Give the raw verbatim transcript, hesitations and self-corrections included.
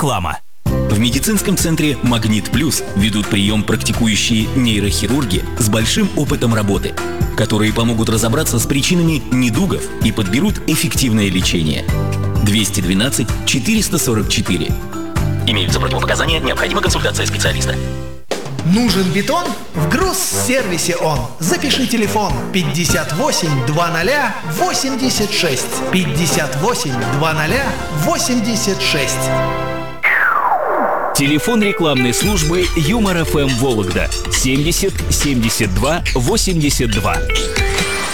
Реклама. В медицинском центре «Магнит Плюс» ведут прием практикующие нейрохирурги с большим опытом работы, которые помогут разобраться с причинами недугов и подберут эффективное лечение. двести двенадцать четыреста сорок четыре. Имеются противопоказания, необходима консультация специалиста. Нужен бетон? В Грузсервисе он. Запиши телефон пятьдесят восемь двадцать восемьдесят шесть. пятьдесят восемь двадцать восемьдесят шесть. Телефон рекламной службы Юмор эф эм Вологда семьдесят семьдесят два восемьдесят два.